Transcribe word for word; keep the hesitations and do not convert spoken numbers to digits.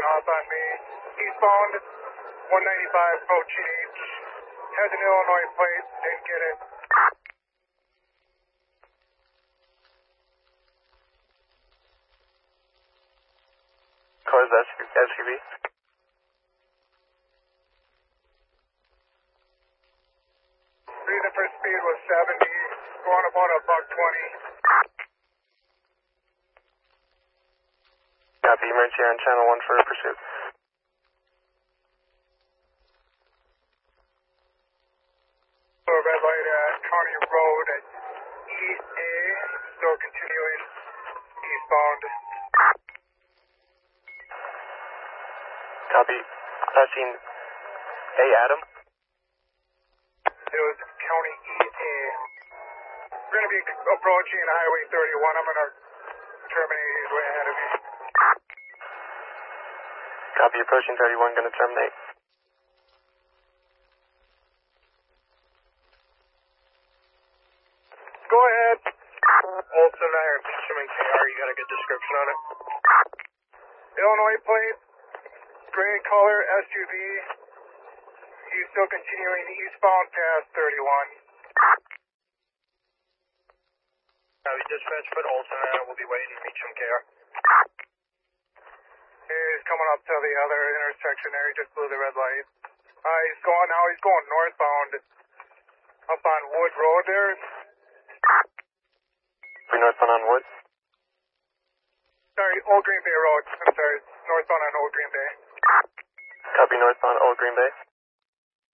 off on me. Eastbound, one ninety-five, approaching H. Has an Illinois plate, didn't get it. Cars S U V. Reason for speed was seventy, going about a buck twenty. Copy, emergency on channel one for pursuit. So red light at County Road at East A, still continuing eastbound. Copy, passing A Adam. It was County East A. We're going to be approaching Highway thirty-one. I'm going to terminate. He's way ahead of me. Copy, approaching thirty-one, going to terminate. Go ahead. Olson and I are Benjamin K R. You got a good description on it? Illinois plate, gray color S U V. He's still continuing eastbound past thirty-one. Copy, dispatch, put Olson and I will be waiting. Meacham K R. He's coming up to the other intersection there. He just blew the red light. Uh, he's going now. He's going northbound up on Wood Road there. We northbound on Wood. Sorry, Old Green Bay Road. I'm sorry, northbound on Old Green Bay. Copy, northbound Old Green Bay.